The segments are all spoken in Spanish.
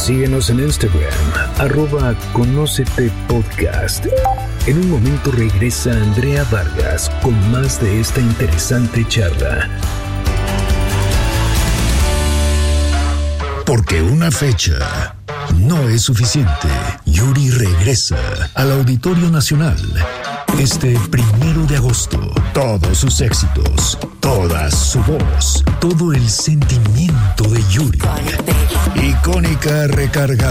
Síguenos en Instagram, @Conócete Podcast. En un momento regresa Andrea Vargas con más de esta interesante charla. Porque una fecha no es suficiente. Yuri regresa al Auditorio Nacional este 1 de agosto. Todos sus éxitos, toda su voz, todo el sentimiento de Yuri. Icónica recargado.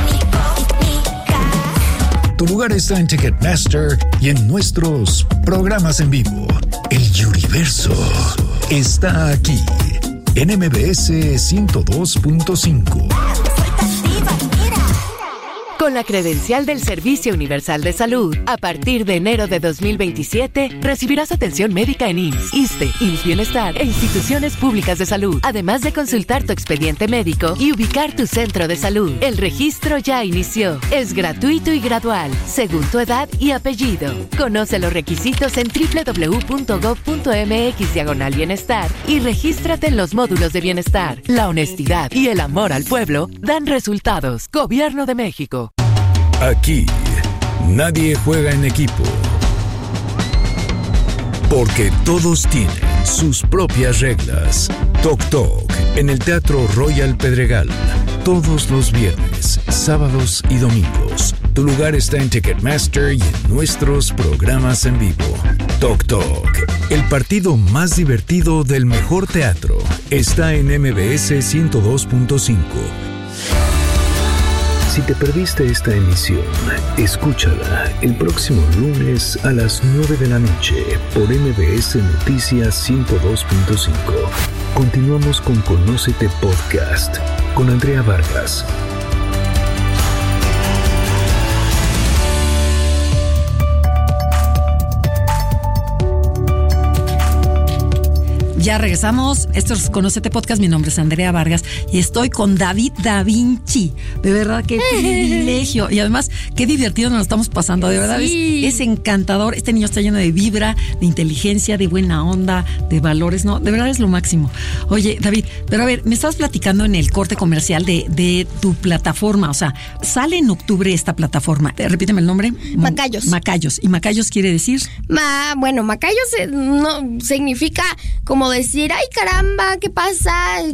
Tu lugar está en Ticketmaster y en nuestros programas en vivo. El Yuriverso está aquí en MBS 102.5. Con la credencial del Servicio Universal de Salud, a partir de enero de 2027, recibirás atención médica en IMSS, ISSSTE, IMSS Bienestar e instituciones públicas de salud, además de consultar tu expediente médico y ubicar tu centro de salud. El registro ya inició. Es gratuito y gradual, según tu edad y apellido. Conoce los requisitos en www.gov.mx/bienestar y regístrate en los módulos de bienestar. La honestidad y el amor al pueblo dan resultados. Gobierno de México. Aquí, nadie juega en equipo. Porque todos tienen sus propias reglas. Toc Toc, en el Teatro Royal Pedregal. Todos los viernes, sábados y domingos. Tu lugar está en Ticketmaster y en nuestros programas en vivo. Toc Toc, el partido más divertido del mejor teatro, está en MBS 102.5. Si te perdiste esta emisión, escúchala el próximo lunes a las 9 de la noche por MBS Noticias 102.5. Continuamos con Conócete Podcast con Andrea Vargas. Ya regresamos. Esto es Conócete Podcast. Mi nombre es Andrea Vargas y estoy con David Da Vinci. De verdad, qué privilegio. Y además, qué divertido nos lo estamos pasando. De verdad, sí. es encantador. Este niño está lleno de vibra, de inteligencia, de buena onda, de valores. No, de verdad es lo máximo. Oye, David, pero a ver, me estabas platicando en el corte comercial de tu plataforma. O sea, sale en octubre esta plataforma. Repíteme el nombre. Macayos. Macayos. ¿Y Macayos quiere decir? Bueno, Macayos no significa como decir, ay caramba, ¿qué pasa?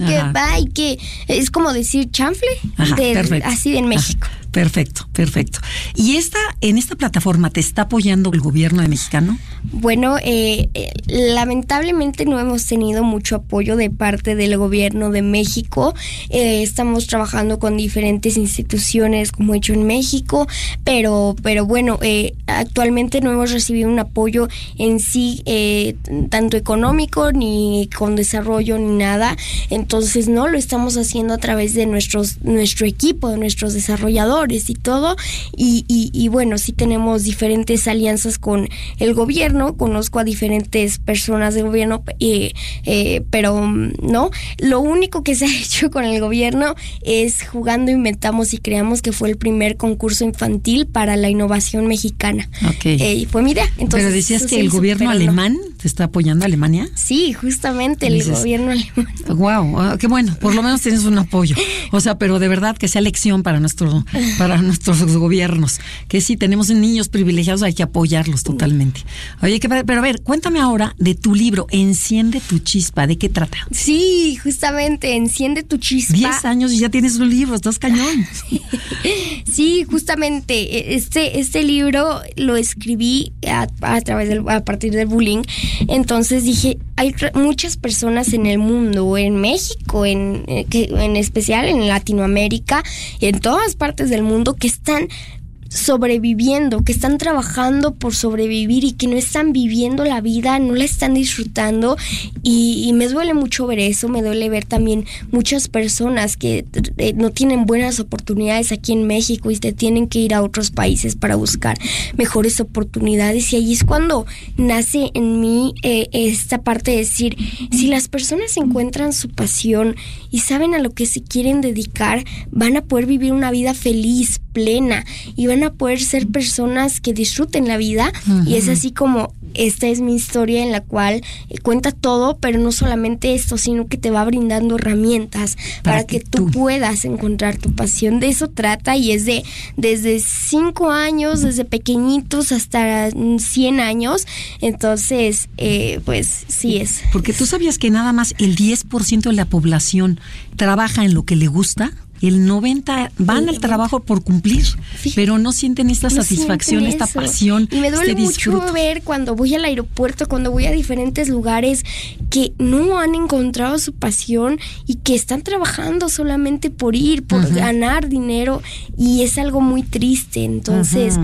Que es como decir chanfle. Ajá, perfecto. Así en México. Ajá, perfecto. ¿Y en esta plataforma te está apoyando el gobierno mexicano? Bueno, lamentablemente no hemos tenido mucho apoyo de parte del gobierno de México. Estamos trabajando con diferentes instituciones como Hecho en México, pero bueno, actualmente no hemos recibido un apoyo en sí, tanto económico ni con desarrollo ni nada. Entonces no lo estamos haciendo a través de nuestro equipo, de nuestros desarrolladores y todo. Y bueno, sí tenemos diferentes alianzas con el gobierno. Conozco a diferentes personas del gobierno, pero no. Lo único que se ha hecho con el gobierno es Jugando, Inventamos y Creamos, que fue el primer concurso infantil para la innovación mexicana. Okay. Fue mi idea. Entonces, pero decías que el gobierno alemán te está apoyando a Alemania. Sí, justamente el gobierno alemán. Wow, qué bueno. Por lo menos tienes un apoyo. O sea, pero de verdad que sea lección para nuestros gobiernos. Que sí, tenemos niños privilegiados, hay que apoyarlos totalmente. Oye, pero a ver, cuéntame ahora de tu libro, Enciende tu Chispa. ¿De qué trata? Sí, justamente, Enciende tu Chispa. 10 años y ya tienes un libro, estás cañón. Sí, justamente, este libro lo escribí a partir del bullying. Entonces dije, hay muchas personas en el mundo, en México, en especial en Latinoamérica, en todas partes del mundo, que están sobreviviendo, que están trabajando por sobrevivir y que no están viviendo la vida, no la están disfrutando, y me duele mucho ver eso. Me duele ver también muchas personas que no tienen buenas oportunidades aquí en México y se tienen que ir a otros países para buscar mejores oportunidades, y ahí es cuando nace en mí esta parte de decir, si las personas encuentran su pasión y saben a lo que se quieren dedicar, van a poder vivir una vida feliz, plena y van a poder ser personas que disfruten la vida. Y es así como esta es mi historia en la cual cuenta todo, pero no solamente esto, sino que te va brindando herramientas para que tú puedas encontrar tu pasión. De eso trata, y es desde 5 años, desde pequeñitos hasta 100 años. Entonces, pues sí es. Porque tú sabías que nada más el 10% de la población trabaja en lo que le gusta. El 90% van al trabajo por cumplir, pero no sienten esta satisfacción, esta pasión. Y me duele mucho ver cuando voy al aeropuerto, cuando voy a diferentes lugares, que no han encontrado su pasión y que están trabajando solamente por ir, por ganar dinero, y es algo muy triste. Entonces,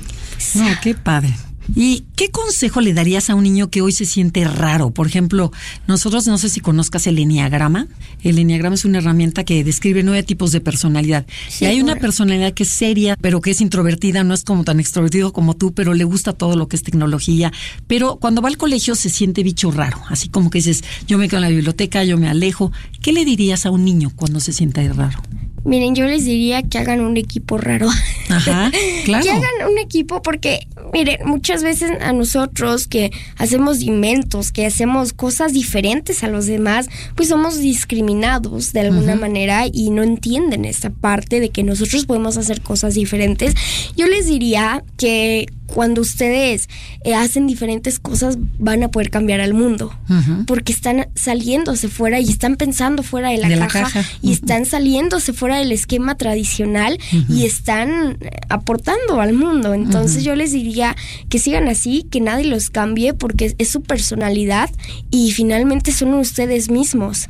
no, qué padre. ¿Y qué consejo le darías a un niño que hoy se siente raro? Por ejemplo, nosotros, no sé si conozcas el Enneagrama. El Enneagrama es una herramienta que describe 9 tipos de personalidad. Sí, y hay una personalidad que es seria, pero que es introvertida, no es como tan extrovertido como tú, pero le gusta todo lo que es tecnología. Pero cuando va al colegio se siente bicho raro, así como que dices, yo me quedo en la biblioteca, yo me alejo. ¿Qué le dirías a un niño cuando se siente raro? Miren, yo les diría que hagan un equipo raro. Ajá, claro. Que hagan un equipo porque, miren, muchas veces a nosotros que hacemos inventos, que hacemos cosas diferentes a los demás, pues somos discriminados de alguna manera y no entienden esta parte de que nosotros podemos hacer cosas diferentes. Yo les diría que cuando ustedes hacen diferentes cosas van a poder cambiar al mundo, porque están saliéndose fuera y están pensando fuera de la caja. Y están saliéndose fuera del esquema tradicional y están aportando al mundo. Entonces yo les diría que sigan así, que nadie los cambie, porque es su personalidad y finalmente son ustedes mismos.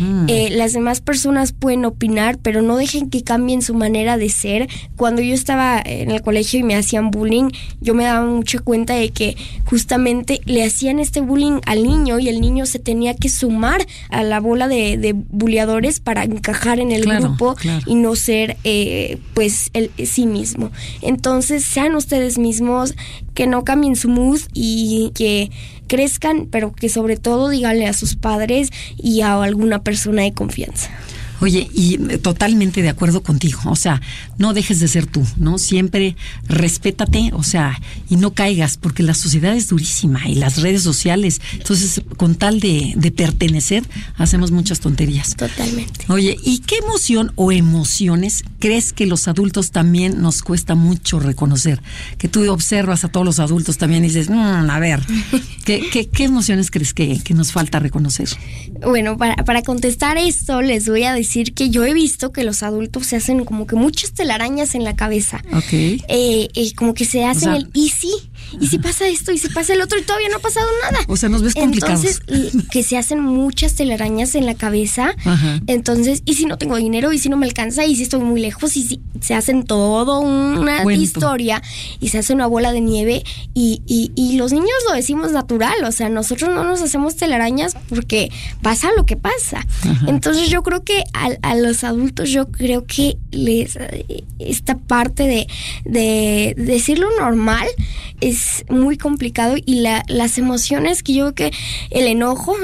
Las demás personas pueden opinar, pero no dejen que cambien su manera de ser. Cuando yo estaba en el colegio y me hacían bullying, yo me daba mucha cuenta de que justamente le hacían este bullying al niño y el niño se tenía que sumar a la bola de buleadores para encajar en el grupo y no ser pues sí mismo. Entonces sean ustedes mismos, que no cambien su mood y que crezcan, pero que sobre todo díganle a sus padres y a alguna persona de confianza. Oye, y totalmente de acuerdo contigo, o sea, no dejes de ser tú, ¿no? Siempre respétate, o sea, y no caigas, porque la sociedad es durísima y las redes sociales, entonces, con tal de pertenecer, hacemos muchas tonterías. Totalmente. Oye, ¿y qué emoción o emociones crees que los adultos también nos cuesta mucho reconocer? Que tú observas a todos los adultos también y dices, a ver, ¿qué emociones crees que nos falta reconocer? Bueno, para contestar esto, les voy a decir que yo he visto que los adultos se hacen como que muchas telarañas en la cabeza. Okay. Como que se hacen y si pasa esto, y si pasa el otro, y todavía no ha pasado nada. O sea, nos ves complicados. Entonces, que se hacen muchas telarañas en la cabeza. Entonces, y si no tengo dinero, y si no me alcanza, y si estoy muy lejos, y si se hacen todo una historia, y se hace una bola de nieve, y los niños lo decimos natural, o sea, nosotros no nos hacemos telarañas porque pasa lo que pasa. Entonces, yo creo que a los adultos, yo creo que esta parte de decirlo normal es muy complicado, y las emociones que yo creo que el enojo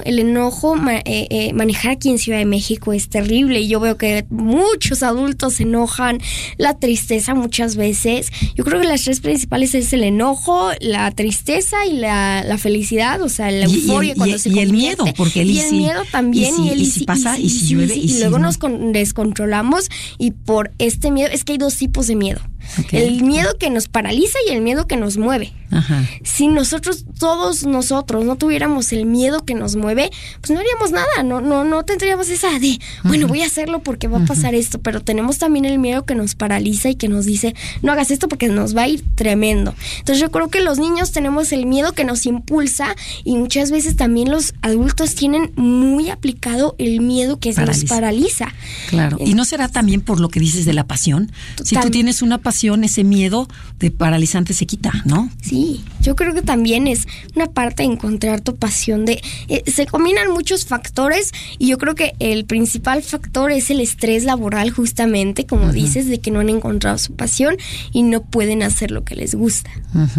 manejar aquí en Ciudad de México es terrible, y yo veo que muchos adultos se enojan, la tristeza muchas veces. Yo creo que las 3 principales es el enojo, la tristeza y la felicidad, o sea, la euforia cuando se convierte. Y el miedo, porque el miedo también, y si pasa, y si llueve, y luego nos descontrolamos, y por este miedo, es que hay 2 tipos de miedo. Okay. El miedo que nos paraliza y el miedo que nos mueve. Si todos nosotros no tuviéramos el miedo que nos mueve, pues no haríamos nada, no tendríamos esa de, bueno, voy a hacerlo porque va a pasar esto, pero tenemos también el miedo que nos paraliza y que nos dice, no hagas esto porque nos va a ir tremendo. Entonces yo creo que los niños tenemos el miedo que nos impulsa, y muchas veces también los adultos tienen muy aplicado el miedo que nos paraliza. Claro, y no será también por lo que dices de la pasión. Si tú tienes una pasión, ese miedo de paralizante se quita, ¿no? Sí, yo creo que también es una parte de encontrar tu pasión. Se combinan muchos factores, y yo creo que el principal factor es el estrés laboral, justamente, como dices, de que no han encontrado su pasión y no pueden hacer lo que les gusta.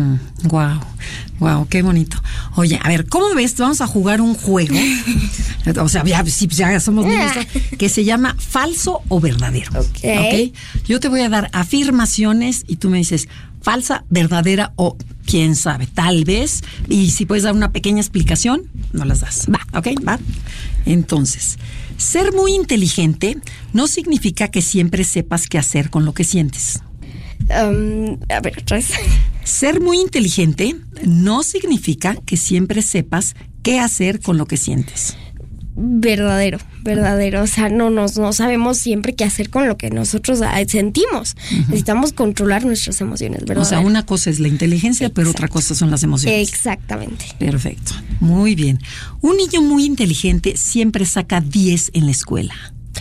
Wow, qué bonito. Oye, a ver, ¿cómo ves? Vamos a jugar un juego. O sea, ya somos niños, que se llama falso o verdadero. Okay. Yo te voy a dar afirmaciones opciones y tú me dices falsa, verdadera o quién sabe, tal vez. Y si puedes dar una pequeña explicación, no las das. Va, ¿ok? Va. Entonces, ser muy inteligente no significa que siempre sepas qué hacer con lo que sientes. A ver, otra vez. Ser muy inteligente no significa que siempre sepas qué hacer con lo que sientes. Verdadero. O sea, no sabemos siempre qué hacer con lo que nosotros sentimos. Necesitamos controlar nuestras emociones, ¿verdad? O sea, una cosa es la inteligencia, pero otra cosa son las emociones. Exactamente. Perfecto. Muy bien. Un niño muy inteligente siempre saca 10 en la escuela.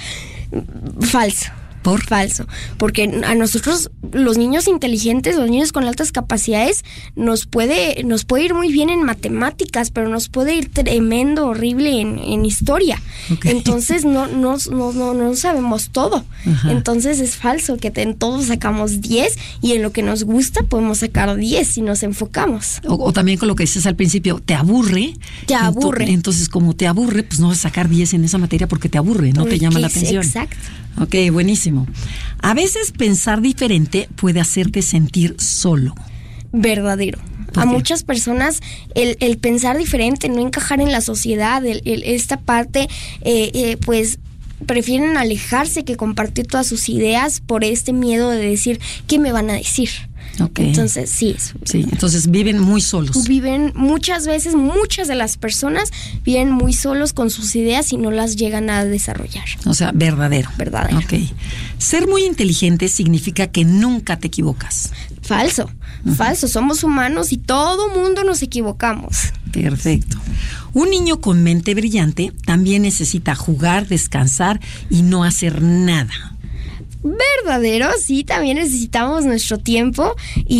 Falso. ¿Por? Falso, porque a nosotros los niños inteligentes, los niños con altas capacidades, nos puede ir muy bien en matemáticas, pero nos puede ir tremendo, horrible en historia. Okay. Entonces no sabemos todo. Ajá. Entonces es falso que en todo sacamos 10 y en lo que nos gusta podemos sacar 10 si nos enfocamos. O también con lo que dices al principio, te aburre. Te aburre. Entonces como te aburre, pues no vas a sacar 10 en esa materia porque te aburre, no te llama la atención. Exacto. Ok, buenísimo. A veces pensar diferente puede hacerte sentir solo. Verdadero. A muchas personas el pensar diferente, no encajar en la sociedad, esta parte, pues prefieren alejarse que compartir todas sus ideas por este miedo de decir ¿qué me van a decir? Okay. Entonces, sí. Sí, entonces viven muy solos. Viven muchas de las personas viven muy solos con sus ideas y no las llegan a desarrollar. O sea, verdadero. Verdadero. Ok. Ser muy inteligente significa que nunca te equivocas. Falso. Falso. Somos humanos y todo mundo nos equivocamos. Perfecto. Un niño con mente brillante también necesita jugar, descansar y no hacer nada. Verdadero, sí, también necesitamos nuestro tiempo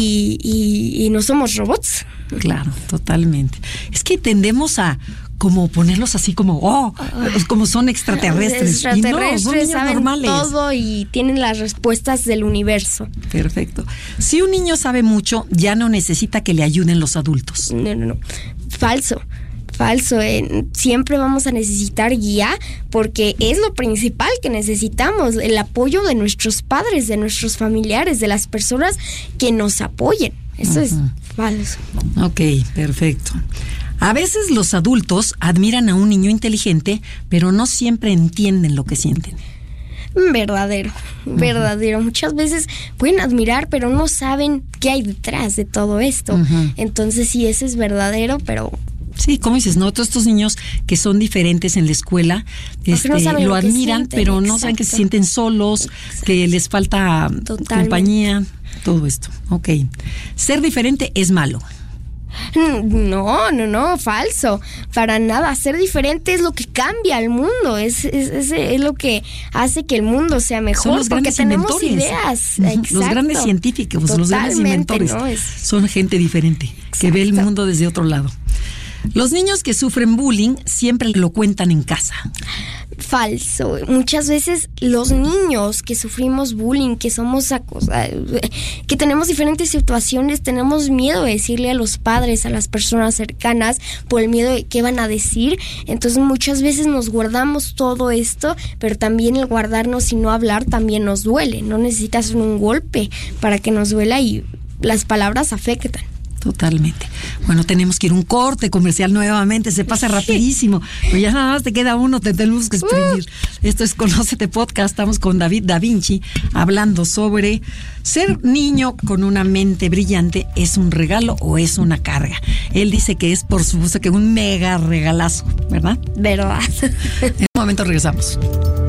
y no somos robots. Claro, totalmente. Es que tendemos a como ponerlos así como como son extraterrestres. Y no, son niños saben normales. Todo y tienen las respuestas del universo. Perfecto. Si un niño sabe mucho, ya no necesita que le ayuden los adultos. No. Falso. Siempre vamos a necesitar guía porque es lo principal que necesitamos, el apoyo de nuestros padres, de nuestros familiares, de las personas que nos apoyen. Eso es falso. Ok, perfecto. A veces los adultos admiran a un niño inteligente, pero no siempre entienden lo que sienten. Verdadero. Muchas veces pueden admirar, pero no saben qué hay detrás de todo esto. Entonces sí, ese es verdadero, pero... Sí, como dices, ¿no? Todos estos niños que son diferentes en la escuela no lo admiran, pero no saben que se sienten solos, que les falta compañía, todo esto. Ok. Ser diferente es malo. No, falso. Para nada. Ser diferente es lo que cambia al mundo. Es lo que hace que el mundo sea mejor. Son los porque grandes tenemos inventores. Ideas. Los grandes científicos, los grandes inventores. Son gente diferente. Exacto. Que ve el mundo desde otro lado. Los niños que sufren bullying siempre lo cuentan en casa. Falso. Muchas veces los niños que sufrimos bullying, que somos acosados, que tenemos diferentes situaciones, tenemos miedo de decirle a los padres, a las personas cercanas, por el miedo de qué van a decir. Entonces muchas veces nos guardamos todo esto, pero también el guardarnos y no hablar también nos duele. No necesitas un golpe para que nos duela y las palabras afectan. Totalmente. Bueno, tenemos que ir a un corte comercial nuevamente, se pasa rapidísimo, pero ya nada más te queda uno, te tenemos que exprimir. Esto es Conócete Podcast, estamos con David Da Vinci hablando sobre ser niño con una mente brillante, ¿es un regalo o es una carga? Él dice que es, por supuesto, que un mega regalazo, ¿verdad? Verdad. En un momento regresamos.